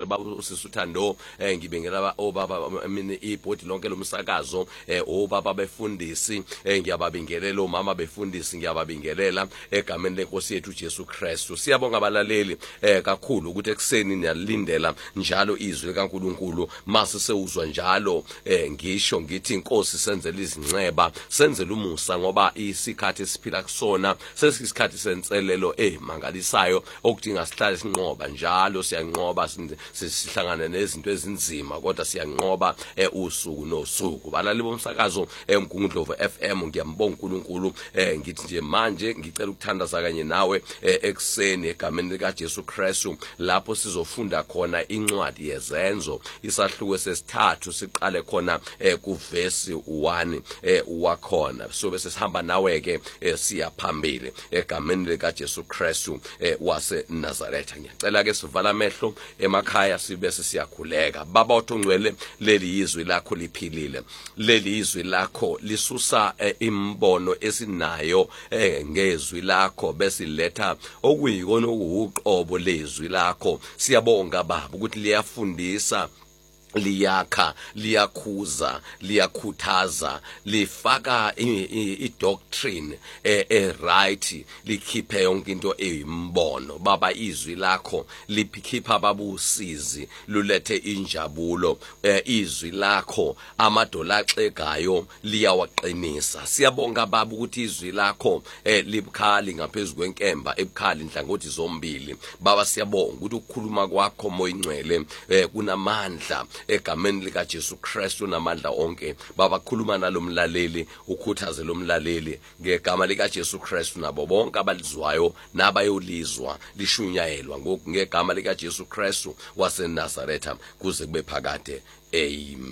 baba usisuthando ngibengela obaba mina ibhodi lonke lomsakazo obaba befundisi ngiyababingelela omama befundisi ngiyababingelela egameni lenkosi yethu Jesu Kristu. Siyabonga abalaleli kakhulu ukuthi ekseni niyalindela njalo izwi likaNkuluNkulu mase sewuzwa njalo ngisho ngithi inkosi senzele izinxeba senzele umusa ngoba isikhathi esiphila kusona sesisikhathi senselelo mangalisayo okudinga sihlale sinqoba njalo siyanqoba sihlangana nezinto ezinzima kodwa siyanqoba usuku nosuku. Balali bomsakazo eMgungundlovu FM ngiyambonga uNkulunkulu ngithi nje manje ngicela ukuthandaza kanye nawe ekseni egameni lika Jesu Kristu lapho sizofunda khona incwadi yezenzo isahluko sesithathu siqale khona kuvesi 1 wakhona so bese sihamba nawe ke siya phambili egameni lika Jesu Kristu wase Nazareth. Ngiyacela ke sivala amehlo emakhaya sibese siyakhuleka. Baba othongcwele leli izwi lakho liphilile, leli izwi lakho lisusa imbono esinayo ngezwi lakho besiletha okuyikona okuqobo lezwi lakho. Siyabonga baba ukuthi liyafundisa, liyakha, liyakhuza, liyakhuthaza, lifaka i-doctrine right, likhiphe yonke into eyimbono. Baba izwi lakho likhipha ababusizi, lulethe injabulo. Izwi lakho amadola axegayo liyawaqinisa. Siyabonga baba ukuthi izwi lakho libukhali ngaphezulu kwenkemba ebukhali inhlangothi zombili. Baba siyabonga ukuthi ukukhuluma kwakho moya ingcwele kunamandla egameni lika Jesu Kristu namandla onke. Baba khuluma nalomlaleli, ukhuthaze lomlaleli ngegama lika Jesu Kristu nabo bonke abalizwayo nabayolizwa lishunyayelwa ngegama lika Jesu Kristu wase Nazareth kuze kube phakade. Amen.